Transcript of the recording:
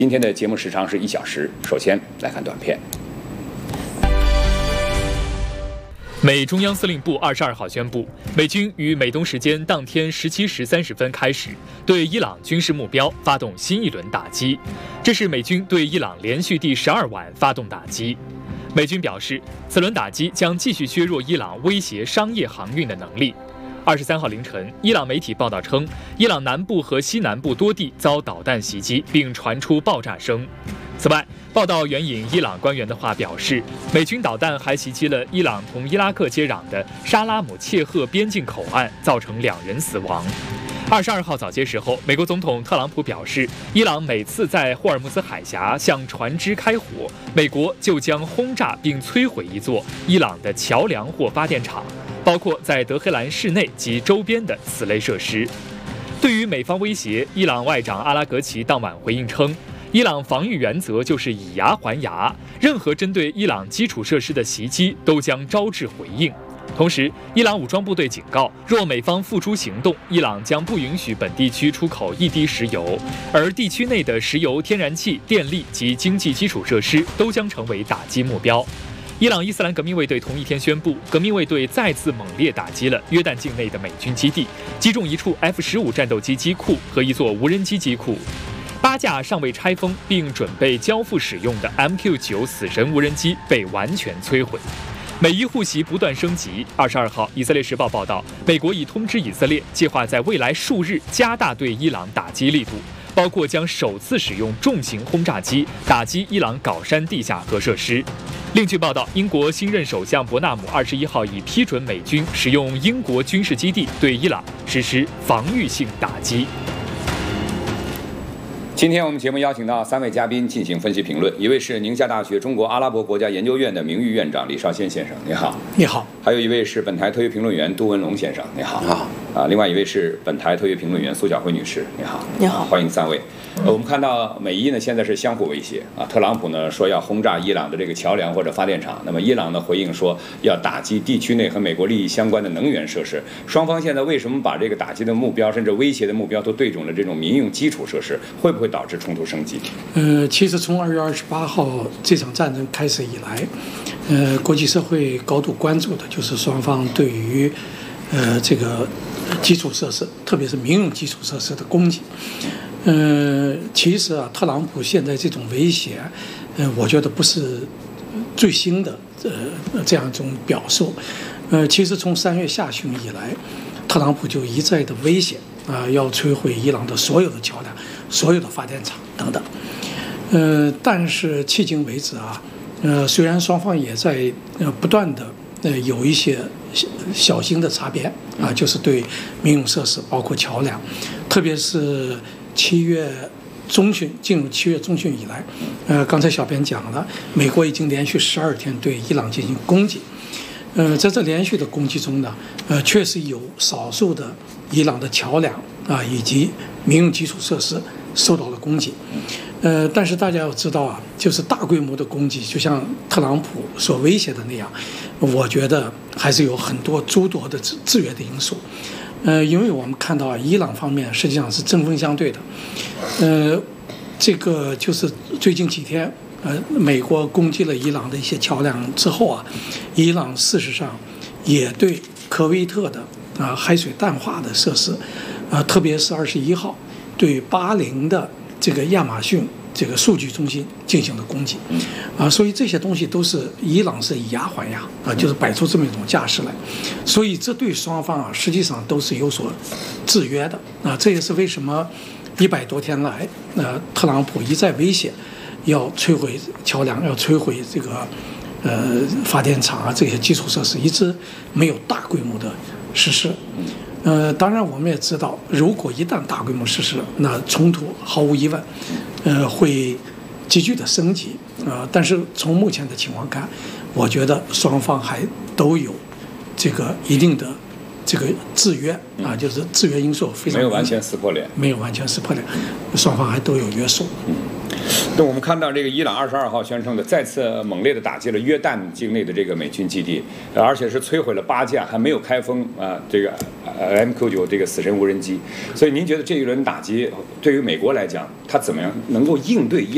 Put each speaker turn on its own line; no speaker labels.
今天的节目时长是1小时，首先来看短片。
美中央司令部22号宣布，美军于美东时间当天17时30分开始对伊朗军事目标发动新一轮打击，这是美军对伊朗连续第12晚发动打击。美军表示，此轮打击将继续削弱伊朗威胁商业航运的能力。23号凌晨，伊朗媒体报道称，伊朗南部和西南部多地遭导弹袭击，并传出爆炸声。此外，报道援引伊朗官员的话表示，美军导弹还袭击了伊朗同伊拉克接壤的沙拉姆切赫边境口岸，造成2人死亡。22号早些时候，美国总统特朗普表示，伊朗每次在霍尔木兹海峡向船只开火，美国就将轰炸并摧毁一座伊朗的桥梁或发电厂，包括在德黑兰市内及周边的此类设施。对于美方威胁，伊朗外长阿拉格齐当晚回应称，伊朗防御原则就是以牙还牙，任何针对伊朗基础设施的袭击都将招致回应。同时，伊朗武装部队警告，若美方付诸行动，伊朗将不允许本地区出口一滴石油，而地区内的石油、天然气、电力及经济基础设施都将成为打击目标。伊朗伊斯兰革命卫队同一天宣布，革命卫队再次猛烈打击了约旦境内的美军基地，击中一处 F-15战斗机机库和一座无人机机库。8架尚未拆封并准备交付使用的 MQ-9死神无人机被完全摧毁。美伊互袭不断升级。22号，以色列时报报道，美国已通知以色列，计划在未来数日加大对伊朗打击力度，包括将首次使用重型轰炸机打击伊朗镐山地下核设施。另据报道，英国新任首相伯纳姆21号已批准美军使用英国军事基地对伊朗实施防御性打击。
今天我们节目邀请到3位嘉宾进行分析评论，一位是宁夏大学中国阿拉伯国家研究院的名誉院长李绍先先生，你好。
你好。
还有一位是本台特约评论员杜文龙先生，你好。
好。
另外一位是本台特约评论员苏晓慧女士，你好。
你好。
欢迎3位。我们看到美伊呢现在是相互威胁啊，特朗普呢说要轰炸伊朗的这个桥梁或者发电厂，那么伊朗呢回应说要打击地区内和美国利益相关的能源设施。双方现在为什么把这个打击的目标甚至威胁的目标都对准了这种民用基础设施，会不会导致冲突升级？
其实从2月28号这场战争开始以来，国际社会高度关注的就是双方对于这个基础设施，特别是民用基础设施的攻击。其实啊，特朗普现在这种威胁，我觉得不是最新的这样一种表述。其实从3月下旬以来，特朗普就一再的威胁要摧毁伊朗的所有的桥梁、所有的发电厂等等。但是迄今为止啊，虽然双方也在不断的有一些小型的擦边啊，就是对民用设施，包括桥梁，特别是7月中旬进入7月中旬以来，刚才小编讲了，美国已经连续12天对伊朗进行攻击。在这连续的攻击中呢，确实有少数的伊朗的桥梁啊以及民用基础设施受到了攻击。但是大家要知道啊，就是大规模的攻击，就像特朗普所威胁的那样，我觉得还是有很多诸多的制约的因素。因为我们看到啊，伊朗方面实际上是针锋相对的。这个就是最近几天，美国攻击了伊朗的一些桥梁之后啊，伊朗事实上也对科威特的海水淡化的设施，特别是21号对巴林的这个亚马逊这个数据中心进行了攻击，所以这些东西都是伊朗是以牙还牙就是摆出这么一种架势来，所以这对双方实际上都是有所制约的这也是为什么100多天来特朗普一再威胁要摧毁桥梁，要摧毁这个发电厂这些基础设施，一直没有大规模的实施。当然我们也知道，如果一旦大规模实施，那冲突毫无疑问会急剧的升级但是从目前的情况看，我觉得双方还都有这个一定的这个制约就是制约因素非常
没有完全撕破脸，
没有完全撕破脸，双方还都有约束。
那我们看到这个伊朗22号宣称的再次猛烈的打击了约旦境内的这个美军基地，而且是摧毁了8架还没有开封这个MQ-9这个死神无人机。所以您觉得这一轮打击对于美国来讲，它怎么样能够应对伊朗